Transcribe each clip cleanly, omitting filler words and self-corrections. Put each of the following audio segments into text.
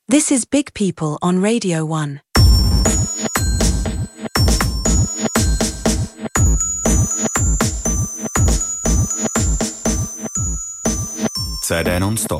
This is Big People on Radio 1. CD non-stop.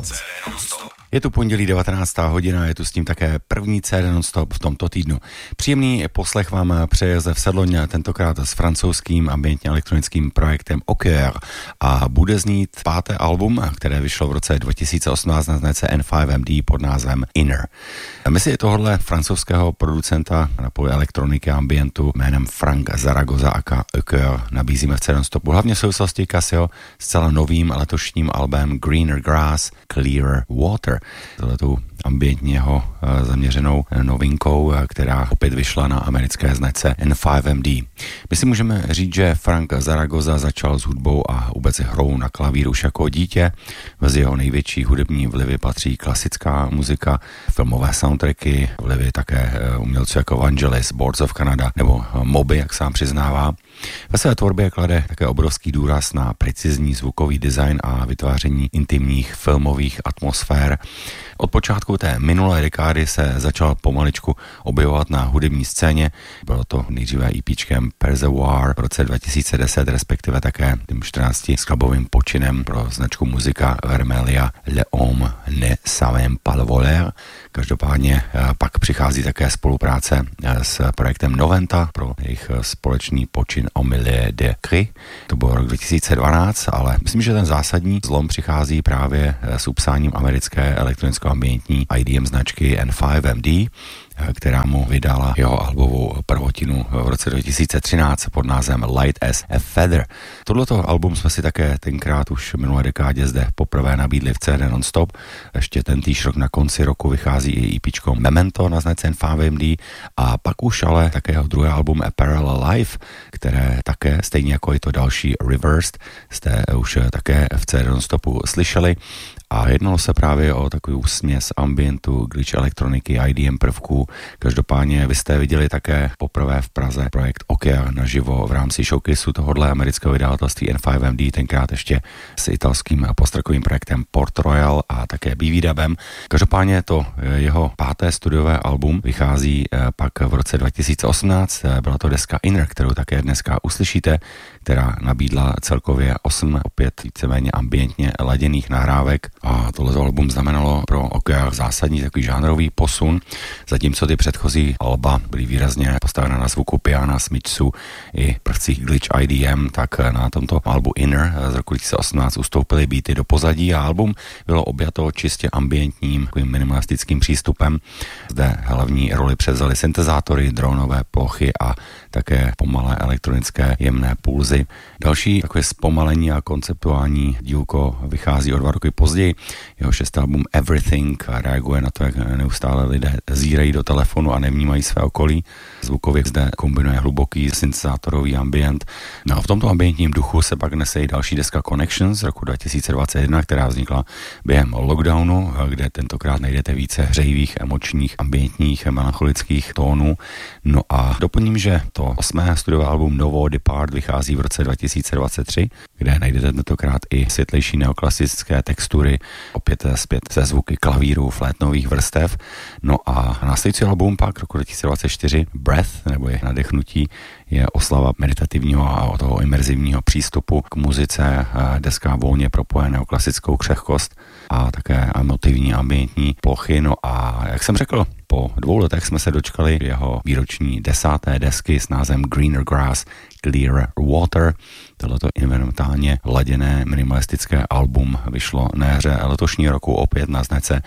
Je tu pondělí 19. hodina, je tu s tím také první CD non-stop v tomto týdnu. Příjemný poslech vám přeje Josef Sedloň, tentokrát s francouzským ambientně elektronickým projektem Oker a bude znít páté album, které vyšlo v roce 2018 na značce N5MD pod názvem Inner. My si tohohle francouzského producenta na poli elektroniky a ambientu jménem Frank Zaragoza aka Oker nabízíme v CD non-stopu, hlavně v souvislosti Casio s celá novým letošním albem Greener Grass, Clearer Water. Tohletou ambientního zaměřenou novinkou, která opět vyšla na americké značce N5MD. My si můžeme říct, že Frank Zaragoza začal s hudbou a vůbec hrou na klavíru už jako dítě. Mezi jeho největší hudební vlivy patří klasická muzika, filmové soundtracky, vlivy také umělců jako Vangelis, Boards of Canada nebo Moby, jak sám přiznává. Ve své tvorbě klade také obrovský důraz na precizní zvukový design a vytváření intimních filmových atmosfér. Od počátku té minulé dekády se začal pomaličku objevovat na hudební scéně. Bylo to nejdříve EPčkem Persevoir v roce 2010, respektive také tím 14skladbovým počinem pro značku muzika Vermelia Le Homme ne savait pas le voler. Každopádně pak přichází také spolupráce s projektem Noventa pro jejich společný počin Au milieu de cris. To bylo rok 2012, ale myslím, že ten zásadní zlom přichází právě s upsáním americké elektronicko-ambientní IDM značky N5MD, která mu vydala jeho albovou prvotinu v roce 2013 pod názvem Light as a Feather. Tohleto album jsme si také tenkrát už v minulé dekádě zde poprvé nabídli v CD non-stop. Ještě tentýž rok na konci roku vychází i EPčko Memento na značce N5MD a pak už ale také jeho druhé album A Parallel Life, které také stejně jako i to další Reversed jste už také v CD non-stopu slyšeli. A jednalo se právě o takovou směs ambientu, glitch elektroniky, IDM prvků. Každopádně vy jste viděli také poprvé v Praze projekt Oker naživo v rámci showcaseu tohohle amerického vydavatelství N5MD, tenkrát ještě s italským postrakovým projektem Port Royal a také BV Dubem. Každopádně to jeho páté studiové album vychází pak v roce 2018. Byla to deska Inner, kterou také dneska uslyšíte, která nabídla celkově 8 opět víceméně ambientně laděných nahrávek. A tohle album znamenalo pro Oker zásadní takový žánrový posun, zatímco ty předchozí alba byly výrazně postavena na zvuku piana, smyčců i prvcích glitch IDM, tak na tomto albu Inner z roku 2018 ustoupily beaty do pozadí a album bylo objato čistě ambientním, takovým minimalistickým přístupem. Zde hlavní roli převzaly syntezátory, dronové plochy a také pomalé elektronické jemné pulzy. Další takové zpomalení a konceptuální dílko vychází o 2 roky později. Jeho 6. album Everything reaguje na to, jak neustále lidé zírají do telefonu a nevnímají své okolí. Zvukově zde kombinuje hluboký syntezátorový ambient. No a v tomto ambientním duchu se pak nese i další deska Connections z roku 2021, která vznikla během lockdownu, kde tentokrát najdete více hřejivých, emočních, ambientních, melancholických tónů. No a doplním, že to 8. studiové album Novo Depart vychází v roce 2023, kde najdete tentokrát i světlejší neoklasické textury, opět zpět se zvuky klavíru, flétnových vrstev. No a následující album pak roku 2024 Breath, nebo je nadechnutí, je oslava meditativního a toho imerzivního přístupu k muzice, deska volně propojeného klasickou křehkost a také emotivní ambientní plochy. No a jak jsem řekl, po 2 letech jsme se dočkali jeho výroční 10. desky s názvem Greener Grass, Clearer Water. Tohleto environmentálně laděné minimalistické album vyšlo na jaře letošního roku opět na značce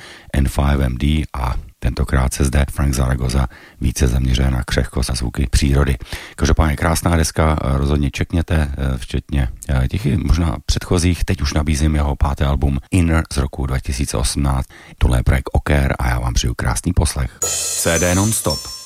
N5MD a tentokrát se zde Frank Zaragoza více zaměřuje na křehkost a zvuky přírody. Každopádně krásná deska, rozhodně čekněte, včetně těch možná předchozích. Teď už nabízím jeho 5. album Inner z roku 2018. Tohle je projekt Oker a já vám přeju krásný poslech. CD non-stop.